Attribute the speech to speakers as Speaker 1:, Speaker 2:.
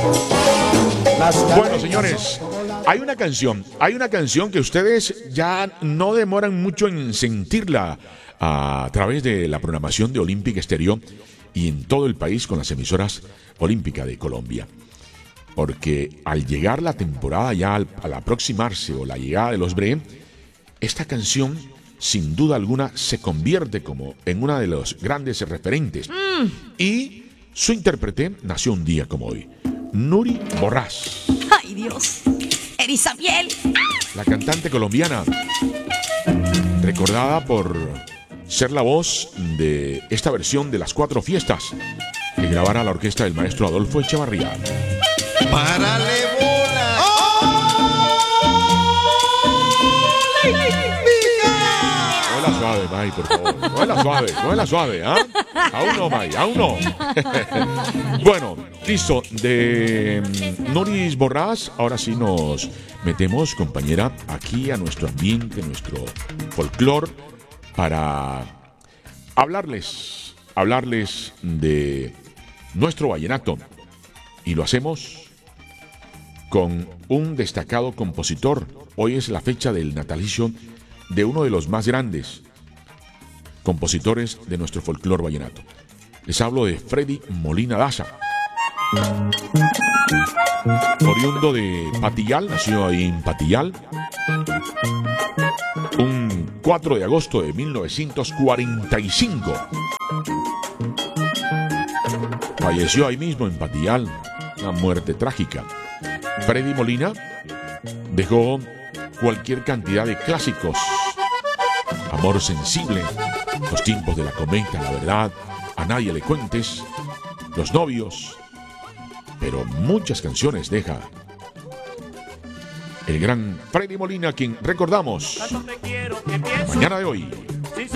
Speaker 1: Bueno, señores, hay una canción que ustedes ya no demoran mucho en sentirla a través de la programación de Olímpica Estéreo y en todo el país con las emisoras Olímpica de Colombia. Porque al llegar la temporada ya al aproximarse o la llegada de los Bre, esta canción sin duda alguna se convierte como en una de los grandes referentes. Y su intérprete nació un día como hoy, Nuri Borràs.
Speaker 2: ¡Ay, Dios! ¡Erizapiel!
Speaker 1: La cantante colombiana, recordada por ser la voz de esta versión de Las Cuatro Fiestas que grabara la orquesta del maestro Adolfo Echavarría.
Speaker 3: ¡Párale bola!
Speaker 1: Cógela suave, May, por favor. Cógela suave, ¿ah? Aún no, May, aún no. Bueno, listo. De Nuri Borràs, ahora sí nos metemos, compañera, aquí a nuestro ambiente, nuestro folclore, para hablarles de nuestro vallenato. Y lo hacemos con un destacado compositor. Hoy es la fecha del natalicio de uno de los más grandes compositores de nuestro folclore vallenato. Les hablo de Freddy Molina Daza. Oriundo de Patillal, nació ahí en Patillal, un 4 de agosto de 1945. Falleció ahí mismo en Patillal, una muerte trágica. Freddy Molina dejó cualquier cantidad de clásicos: Amor sensible, Los tiempos de la cometa, La verdad, A nadie le cuentes, Los novios, pero muchas canciones deja el gran Freddy Molina, quien recordamos mañana de hoy.